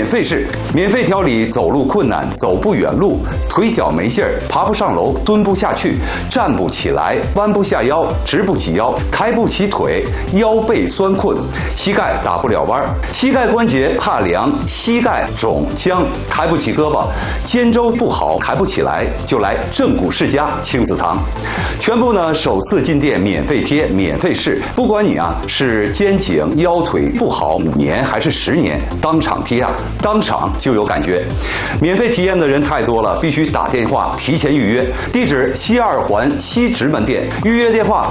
费式，免费调理走路困难、走不远路、腿脚没劲儿、爬不上楼、蹲不下去、站不起来、弯不下腰、直不起腰、抬不起腿、腰背酸困、膝盖打不了弯、膝盖关节怕凉、膝盖肿僵、抬不起胳膊、肩周不好抬不起来，就来正骨世家亲子堂，全部呢首次进店免费贴、免费试，不管你是肩颈腰腿不好5年还是10年，当场贴当场就有感觉。免费体验的人太多了，必须打电话提前预约。地址西2环西直门店，预约电话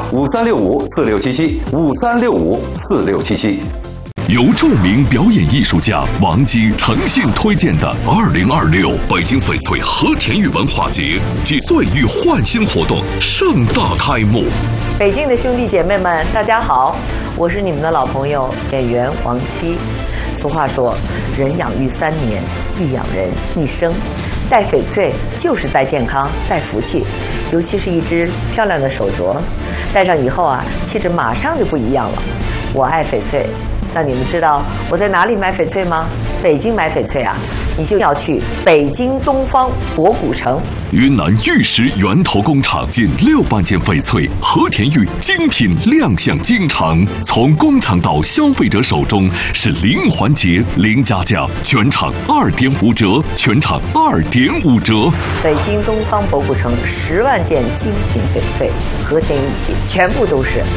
5365467753654677。 由著名表演艺术家王姬诚信推荐的2026北京翡翠和田玉文化节暨岁玉焕新活动盛大开幕。 北京的兄弟姐妹们，大家好，我是你们的老朋友演员王姬。俗话说，人养育3年，必养人1生。戴翡翠就是戴健康、戴福气，尤其是一只漂亮的手镯，戴上以后气质马上就不一样了。我爱翡翠。那你们知道我在哪里买翡翠吗？北京买翡翠你就要去北京东方博古城。 云南玉石源头工厂近6万件翡翠和田玉精品亮相京城，从工厂到消费者手中是零环节、零加价，全场2.5折，全场2.5折。 北京东方博古城10万件精品翡翠和田玉器，全部都是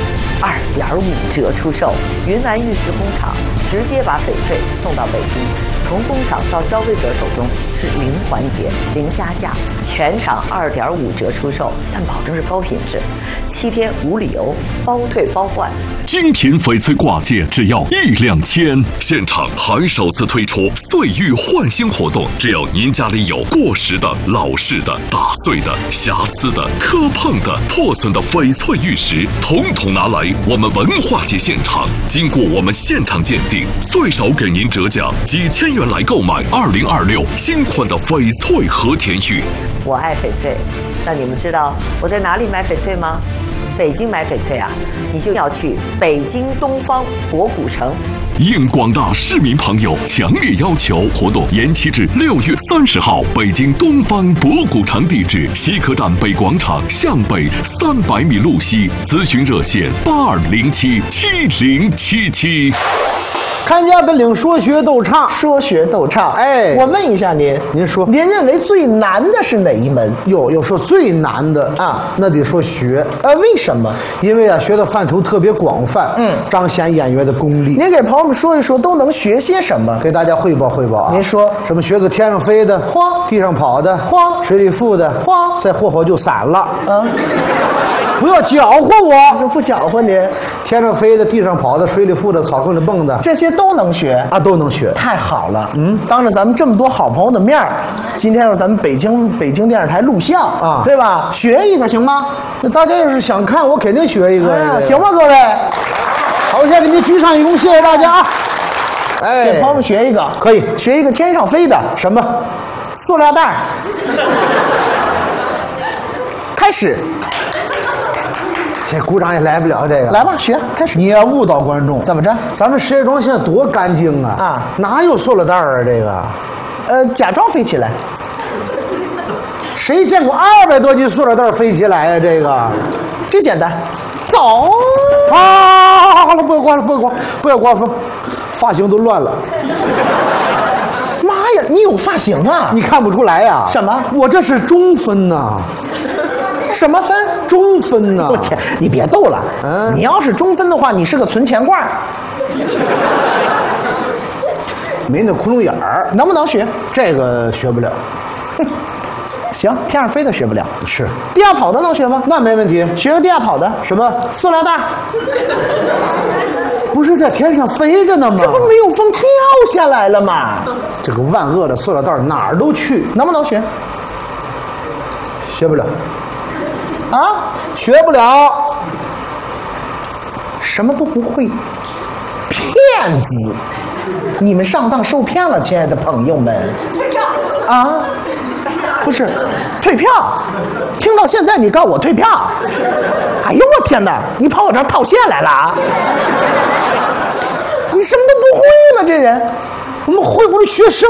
2.5折出售。云南玉石工厂直接把翡翠送到北京，从工厂到消费者手中是零环节、零加价，全场2.5折出售，但保证是高品质，7天无理由，包退包换。 精品翡翠挂件只要1-2千，现场还首次推出岁玉焕新活动，只要您家里有过时的、老式的、打碎的、瑕疵的、磕碰的、破损的翡翠玉石，统统拿来我们文化节现场，经过我们现场鉴定，最少给您折价几千元来购买2026新款的翡翠和田玉。 我爱翡翠。那你们知道我在哪里买翡翠吗？北京买翡翠你就要去北京东方博古城。 应广大市民朋友强烈要求，活动延期至6月30号，北京东方博古城，地址西客站北广场向北300米路西，咨询热线82077077。 看家本领，说学逗唱， 说学逗唱。 哎， 我问一下您， 您说， 您认为最难的是哪一门？ 要说最难的那得说学。 为什么？ 因为学的范畴特别广泛，彰显演员的功力。 您给朋友们说一说，都能学些什么？ 给大家汇报汇报您说， 什么学个天上飞的，地上跑的，水里浮的，再霍就散了。不要搅和我， 不搅和您。 天上飞的，地上跑的，水里浮的，草坑里蹦的， 这些都能学都能学。 太好了，当着咱们这么多好朋友的面今天让咱们北京电视台录像对吧？学一个行吗？ 那大家要是想看，我肯定学一个。 行吗，各位？ 好，我先给您鞠上一躬，谢谢大家给朋友们学一个， 可以学一个天上飞的， 什么？ 塑料袋。开始。 这鼓掌也来不了这个， 来吧，学开始。 你要误导观众， 怎么着？ 咱们石家庄现在多干净哪有塑料袋这个？ 假装飞起来。 谁见过200多斤塑料袋飞起来这个简单。走。 好了，不要刮风，发型都乱了。 妈呀，你有发型你看不出来什么？ 我这是中分什么分？ 中分我天，你别逗了。你要是中分的话，你是个存钱罐。 没那窟窿眼儿。 能不能学？ 这个学不了。 行，天上飞的学不了。 是。 地下跑的能学吗？ 那没问题。 学个地下跑的。 什么？ 塑料袋。 不是在天上飞着呢吗？ 这不没有风掉下来了吗？ 这个万恶的塑料袋哪儿都去。 能不能学？ 学不了。学不了。 什么都不会。骗子。你们上当受骗了，亲爱的朋友们。不是，退票。听到现在你告我退票。哎呦我天哪，你跑我这儿套现来了你什么都不会了，这人。 我们学生